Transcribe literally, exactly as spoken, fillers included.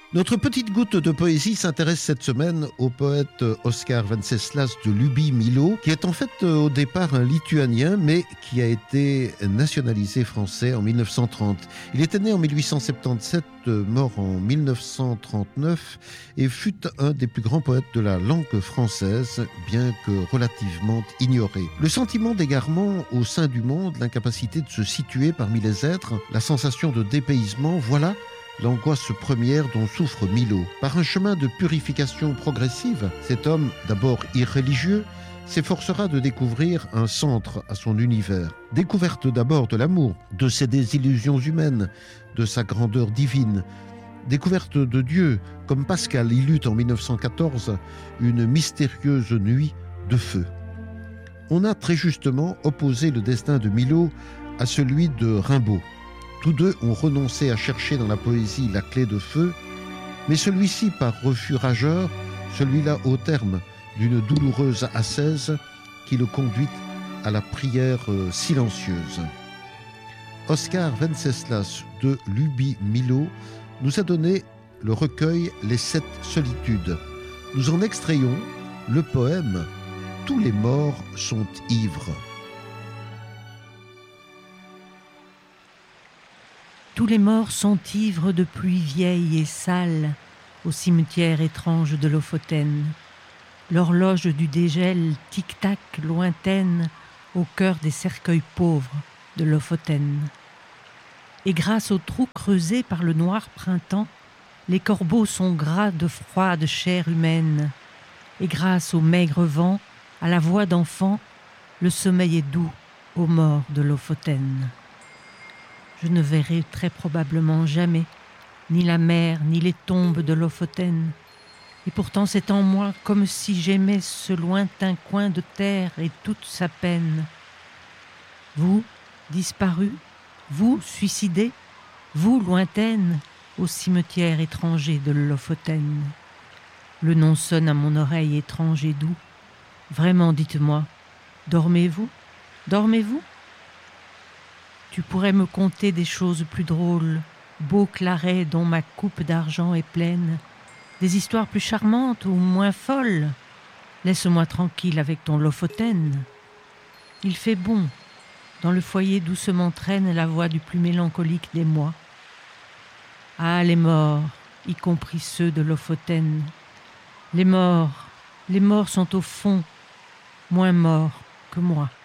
Notre petite goutte de poésie s'intéresse cette semaine au poète Oskar Venceslas de Luby-Milo, qui est en fait au départ un Lituanien, mais qui a été nationalisé français en mille neuf cent trente. Il était né en mille huit cent soixante-dix-sept, mort en mille neuf cent trente-neuf, et fut un des plus grands poètes de la langue française, bien que relativement ignoré. Le sentiment d'égarement au sein du monde, l'incapacité de se situer parmi les êtres, la sensation de dépaysement, voilà l'angoisse première dont souffre Milo. Par un chemin de purification progressive, cet homme, d'abord irréligieux, s'efforcera de découvrir un centre à son univers. Découverte d'abord de l'amour, de ses désillusions humaines, de sa grandeur divine. Découverte de Dieu, comme Pascal y eut en mille neuf cent quatorze une mystérieuse nuit de feu. On a très justement opposé le destin de Milo à celui de Rimbaud. Tous deux ont renoncé à chercher dans la poésie la clé de feu, mais celui-ci par refus rageur, celui-là au terme d'une douloureuse ascèse qui le conduit à la prière silencieuse. Oskar Venceslas de Luby-Milo nous a donné le recueil Les Sept Solitudes. Nous en extrayons le poème « Tous les morts sont ivres ». Tous les morts sont ivres de pluie vieille et sale au cimetière étrange de Lofoten. L'horloge du dégel tic-tac lointaine au cœur des cercueils pauvres de Lofoten. Et grâce aux trous creusés par le noir printemps, les corbeaux sont gras de froide chair humaine. Et grâce au maigre vent, à la voix d'enfant, le sommeil est doux aux morts de Lofoten. Je ne verrai très probablement jamais ni la mer ni les tombes de Lofoten. Et pourtant c'est en moi comme si j'aimais ce lointain coin de terre et toute sa peine. Vous, disparus, vous, suicidés, vous, lointaine, au cimetière étranger de Lofoten. Le nom sonne à mon oreille étrange et doux. Vraiment, dites-moi, dormez-vous? Dormez-vous? Tu pourrais me conter des choses plus drôles, beaux clarets dont ma coupe d'argent est pleine, des histoires plus charmantes ou moins folles. Laisse-moi tranquille avec ton Lofoten. Il fait bon. Dans le foyer doucement traîne la voix du plus mélancolique des mois. Ah, les morts, y compris ceux de Lofoten. Les morts, les morts sont au fond moins morts que moi.